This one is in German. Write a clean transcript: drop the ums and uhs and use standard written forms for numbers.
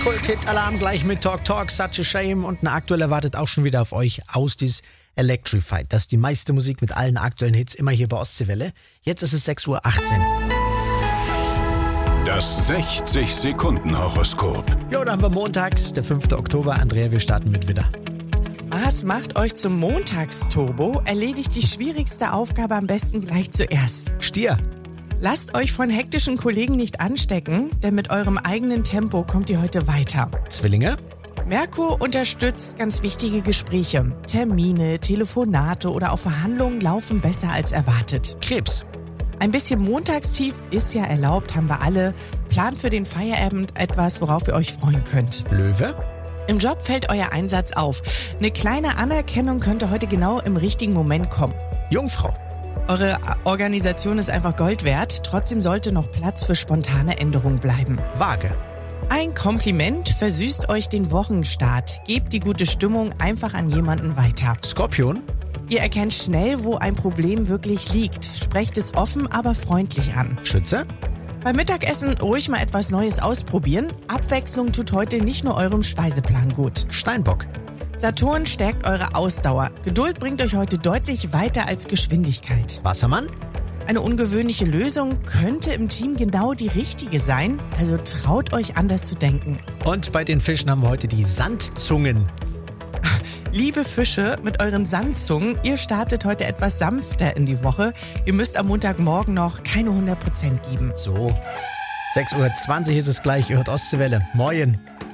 Kult-Hit-Alarm gleich mit Talk Talk, Such a Shame und eine aktuelle wartet auch schon wieder auf euch. Austis Electrified. Das ist die meiste Musik mit allen aktuellen Hits immer hier bei Ostseewelle. Jetzt ist es 6.18 Uhr. Das 60-Sekunden-Horoskop. Ja, da haben wir montags, der 5. Oktober. Andrea, wir starten mit Widder. Mars macht euch zum Montagsturbo, erledigt die schwierigste Aufgabe am besten gleich zuerst. Stier. Lasst euch von hektischen Kollegen nicht anstecken, denn mit eurem eigenen Tempo kommt ihr heute weiter. Zwillinge. Merkur unterstützt ganz wichtige Gespräche. Termine, Telefonate oder auch Verhandlungen laufen besser als erwartet. Krebs. Ein bisschen Montagstief ist ja erlaubt, haben wir alle. Plant für den Feierabend etwas, worauf ihr euch freuen könnt. Löwe. Im Job fällt euer Einsatz auf. Eine kleine Anerkennung könnte heute genau im richtigen Moment kommen. Jungfrau. Eure Organisation ist einfach Gold wert. Trotzdem sollte noch Platz für spontane Änderungen bleiben. Waage. Ein Kompliment versüßt euch den Wochenstart. Gebt die gute Stimmung einfach an jemanden weiter. Skorpion. Ihr erkennt schnell, wo ein Problem wirklich liegt. Sprecht es offen, aber freundlich an. Schütze. Beim Mittagessen ruhig mal etwas Neues ausprobieren. Abwechslung tut heute nicht nur eurem Speiseplan gut. Steinbock. Saturn stärkt eure Ausdauer. Geduld bringt euch heute deutlich weiter als Geschwindigkeit. Wassermann. Eine ungewöhnliche Lösung könnte im Team genau die richtige sein. Also traut euch anders zu denken. Und bei den Fischen haben wir heute die Sandzungen. Liebe Fische mit euren Sandzungen, ihr startet heute etwas sanfter in die Woche. Ihr müsst am Montagmorgen noch keine 100% geben. So, 6.20 Uhr ist es gleich, ihr hört Ostseewelle. Moin.